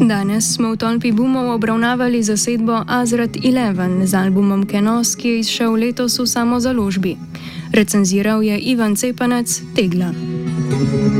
Danes smo v Tolpi Boomov obravnavali zasedbo Azrat 11 z albumom Kenos, ki je izšel letos v samozaložbi. Recenziral je Ivan Cepanec, Tegla.